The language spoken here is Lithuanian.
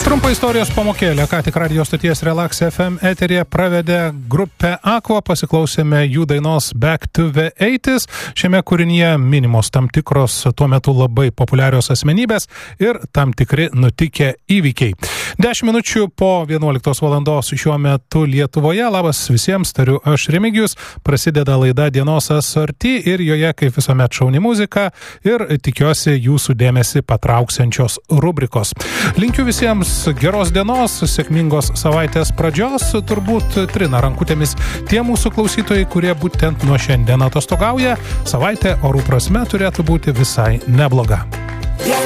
Trumpą istorijos pamokėlę, ką tik radio stoties Relax FM eteryje pravedė grupė Aqua, pasiklausėme jų dainos Back to the 80s. Šiame kūrinyje minimos tam tikros tuo metu labai populiarios asmenybės ir tam tikri nutikę įvykiai. 10 minučių po 11 valandos šiuo metu Lietuvoje. Labas visiems, tariu aš Remigijus. Prasideda laida Dienos SRT ir joje kaip visuomet šauni muzika ir tikiuosi jūsų dėmesį patrauksiančios rubrikos. Linkiu visiems geros dienos, sėkmingos savaitės pradžios, turbūt trina rankutėmis tie mūsų klausytojai, kurie būtent nuo šiandien atostogauja. Savaitė orų prasme turėtų būti visai nebloga.